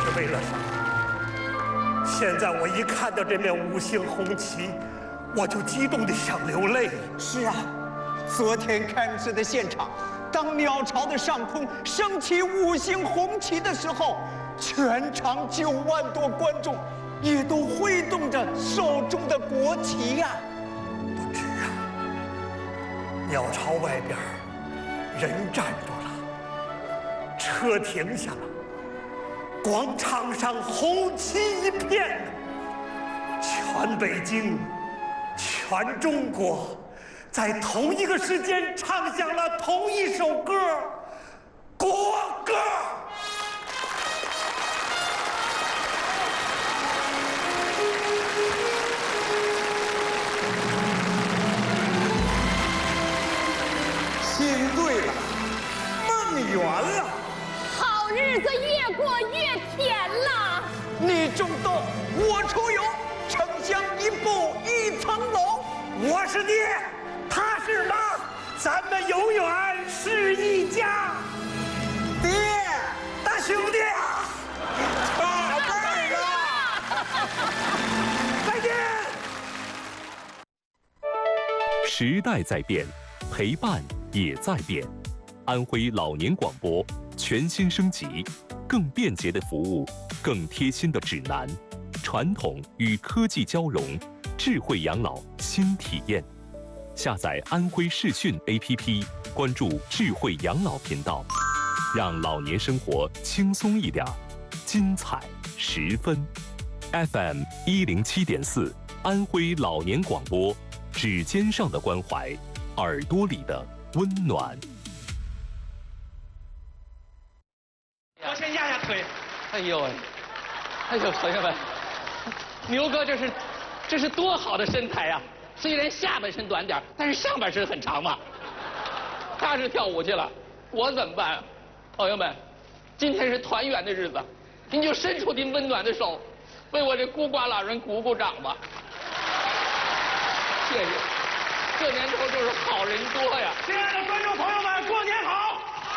是为了什么？现在我一看到这面五星红旗，我就激动的想流泪。 是啊，昨天开幕式的现场，当鸟巢的上空升起五星红旗的时候，全场9万多观众也都挥动着手中的国旗呀。 不止啊，鸟巢外边人站住了，车停下了，广场上红旗一片，全北京、全中国，在同一个时间唱响了同一首歌——国歌。 心对了，梦圆了， 好日子越过越甜了。 你种豆，我出油，城乡一步一层楼。 我是爹，他是妈，咱们永远是一家。 爹， 大兄弟啊， 宝贝儿啊！ 再见。 时代在变，陪伴也在变。安徽老年广播全新升级，更便捷的服务，更贴心的指南，传统与科技交融，智慧养老新体验。下载安徽视讯 APP， 关注智慧养老频道，让老年生活轻松一点，精彩十分。FM 107.4，安徽老年广播，指尖上的关怀，耳朵里的温暖。 我先压压腿。哎呦，朋友们，牛哥这是多好的身材呀！虽然下半身短点，但是上半身很长嘛。他是跳舞去了，我怎么办啊？朋友们，今天是团圆的日子，您就伸出您温暖的手，为我这孤寡老人鼓鼓掌吧。谢谢，这年头就是好人多呀！ 亲爱的观众朋友们，过年好！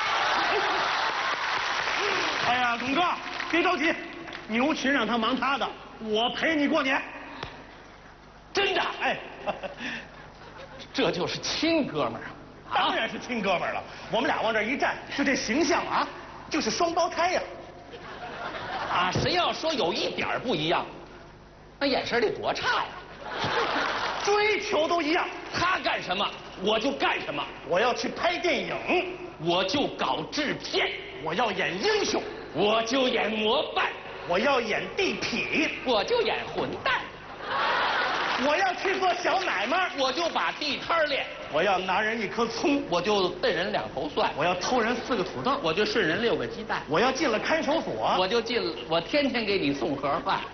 哎呀，董哥，别着急，牛群让他忙他的，我陪你过年。 真的？ 哎， 这就是亲哥们儿啊！ 当然是亲哥们儿了。我们俩往这一站，就这形象啊，就是双胞胎呀。 啊，谁要说有一点不一样，那眼神得多差呀！ 追求都一样， 他干什么我就干什么， 我要去拍电影， 我就搞制片， 我要演英雄， 我就演模范， 我要演地痞， 我就演混蛋， 我要去做小买卖， 我就把地摊练， 我要拿人1颗葱， 我就瞪人2头蒜， 我要偷人4个土豆， 我就顺人6个鸡蛋， 我要进了看守所， 我天天给你送盒饭。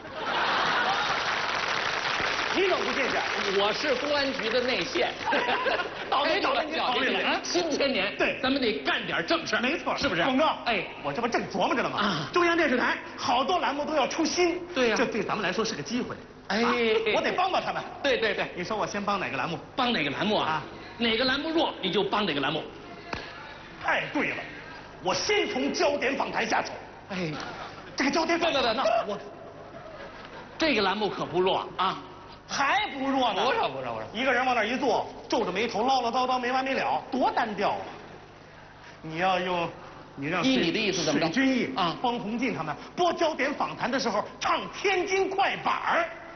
你怎么不进去？ 我是公安局的内线。 倒霉倒霉，您考虑了。 新千年， 对， 咱们得干点正事。 没错， 是不是？ 董哥， 哎， 我这不正琢磨着呢吗？ 啊， 中央电视台好多栏目都要出新， 对呀， 这对咱们来说是个机会。 哎， 我得帮帮他们。 对对对， 你说我先帮哪个栏目？ 帮哪个栏目啊？哪个栏目弱你就帮哪个栏目。 太对了，我先从焦点访谈下手。 哎， 这个焦点访谈， 那我这个栏目可不弱啊。 还不弱呢？ 不弱， 一个人往那一坐，皱着眉头唠唠叨叨没完没了，多单调啊！你要用，你让依你的意思怎么着？ 水军毅啊， 方鸿进他们播焦点访谈的时候唱天津快板儿。